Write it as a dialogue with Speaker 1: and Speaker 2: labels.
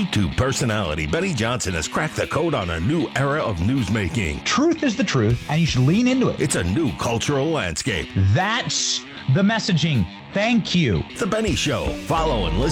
Speaker 1: YouTube personality Benny Johnson has cracked the code on a new era of newsmaking.
Speaker 2: Truth is the truth, and you should lean into it.
Speaker 1: It's a new cultural landscape.
Speaker 2: That's the messaging. Thank you.
Speaker 1: The Benny Show. Follow and listen